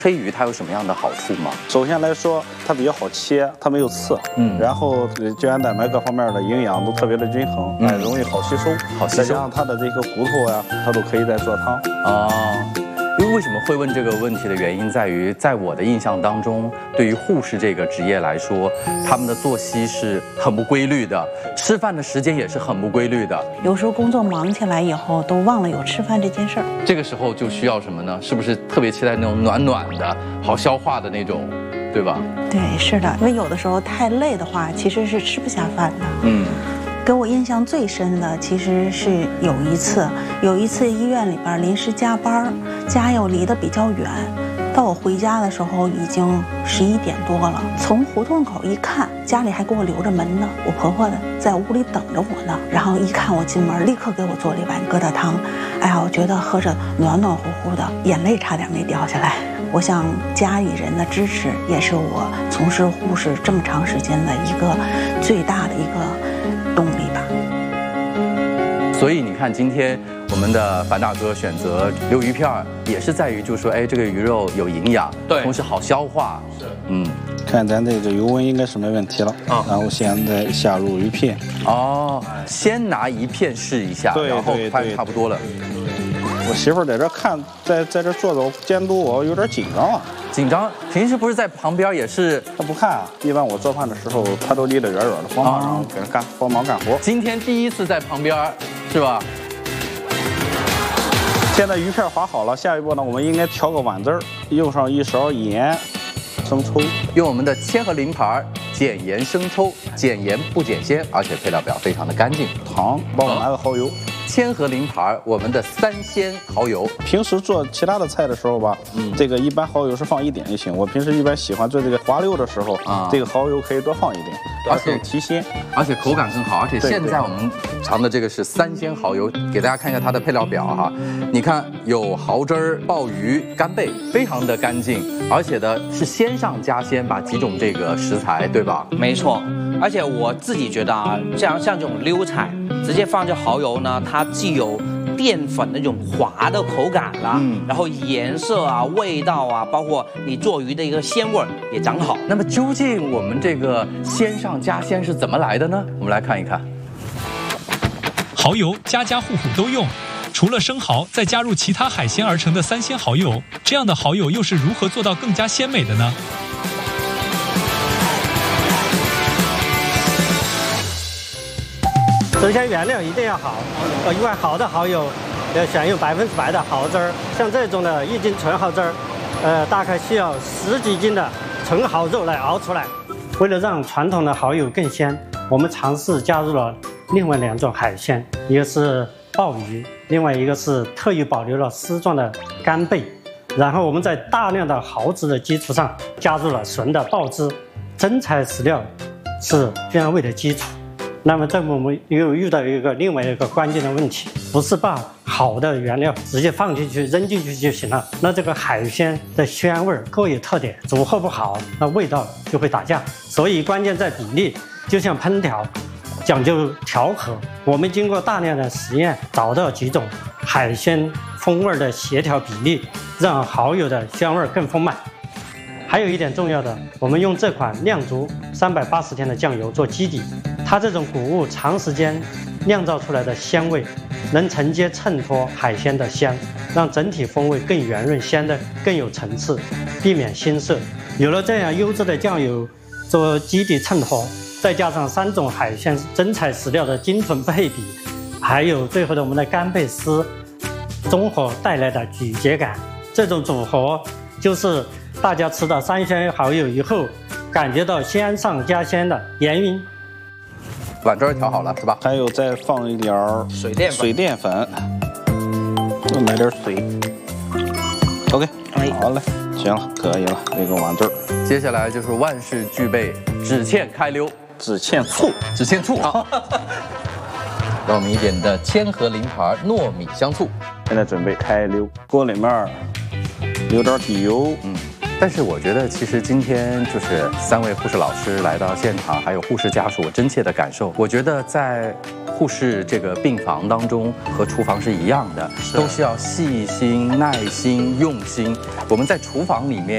黑鱼它有什么样的好处吗？ 首先来说，它比较好切，它没有刺，然后胶原蛋白各方面的营养都特别的均衡，容易好吸收，再加上它的这个骨头呀，它都可以再做汤。 因为为什么会问这个问题的原因在于，在我的印象当中，对于护士这个职业来说，他们的作息是很不规律的，吃饭的时间也是很不规律的。 有时候工作忙起来以后，都忘了有吃饭这件事儿。 这个时候就需要什么呢？是不是特别期待那种暖暖的、好消化的那种，对吧？ 对，是的，因为有的时候太累的话，其实是吃不下饭的。给我印象最深的其实是有一次医院里边临时加班，家又离得比较远，到我回家的时候已经11点多了。从胡同口一看，家里还给我留着门呢，我婆婆在屋里等着我呢。然后一看我进门，立刻给我做了一碗疙瘩汤。哎呀，我觉得喝着暖暖乎乎的，眼泪差点没掉下来。我想家里人的支持也是我从事护士这么长时间的一个最大的一个动力吧。 所以你看，今天我们的樊大哥选择溜鱼片儿，也是在于就是说，哎，这个鱼肉有营养，对，同时好消化。 看咱这个油温应该是没问题了，然后现在下入鱼片。 先拿一片试一下，然后快差不多了。 我媳妇在这看，在这坐着监督我，有点紧张了。 紧张？平时不是在旁边也是？ 她不看啊，一般我做饭的时候，她都离得远远的，帮忙给人帮忙干活。 今天第一次在旁边，是吧？ 现在鱼片划好了，下一步呢，我们应该调个碗汁儿，用上1勺盐、生抽， 用我们的千和鳞牌减盐生抽，减盐不减鲜，而且配料表非常的干净。 糖，帮我拿个蚝油。 千和鳞牌我们的3鲜蚝油。平时做其他的菜的时候吧，这个一般蚝油是放1点就行。我平时一般喜欢做这个滑溜的时候，这个蚝油可以多放1点，而且提鲜， 而且口感更好。而且现在我们尝的这个是3鲜蚝油，给大家看一下它的配料表哈。你看有蚝汁儿、鲍鱼、干贝，非常的干净，而且呢是鲜上加鲜，把几种这个食材，对吧？ 没错。而且我自己觉得啊，像这种溜菜，直接放这蚝油呢，它既有淀粉那种滑的口感啦，然后颜色啊、味道啊，包括你做鱼的一个鲜味也长好。 那么究竟我们这个鲜上加鲜是怎么来的呢？我们来看一看。 蚝油家家户户都用，除了生蚝，再加入其他海鲜而成的3鲜蚝油，这样的蚝油又是如何做到更加鲜美的呢？ 首先原料一定要好，一碗好的蚝油要选用100%的蚝汁儿，像这种的1斤纯蚝汁儿，大概需要10几斤的纯蚝肉来熬出来。为了让传统的蚝油更鲜，我们尝试加入了另外2种海鲜，一个是鲍鱼，另外一个是特意保留了丝状的干贝。然后我们在大量的蚝汁的基础上加入了纯的鲍汁。真材实料是原味的基础。那么这我们又遇到另外一个关键的问题，不是把好的原料直接放进去扔进去就行了，那这个海鲜的鲜味各有特点，组合不好，那味道就会打架。所以关键在比例，就像烹调讲究调和。我们经过大量的实验，找到几种海鲜风味的协调比例，让蚝油的鲜味更丰满。还有一点重要的，我们用这款酿足380天的酱油做基底，它这种谷物长时间酿造出来的鲜味，能承接衬托海鲜的香，让整体风味更圆润，鲜的更有层次，避免腥涩。有了这样优质的酱油做基底衬托，再加上3种海鲜真材实料的精准配比，还有最后的我们的干贝丝综合带来的咀嚼感，这种组合就是大家吃到3鲜蚝油以后，感觉到鲜上加鲜的盐晕。 碗汁调好了是吧？ 还有再放一点水淀粉，买点水。OK， 好嘞，行了，可以了，这个碗汁。 接下来就是万事俱备，只欠开溜， 只欠醋， 只欠醋。让我们一点的千和鳞牌糯米香醋。 现在准备开溜，锅里面有点底油， 但是我觉得，其实今天就是3位护士老师来到现场，还有护士家属，我真切的感受，我觉得在护士这个病房当中和厨房是一样的，都需要细心、耐心、用心。我们在厨房里面。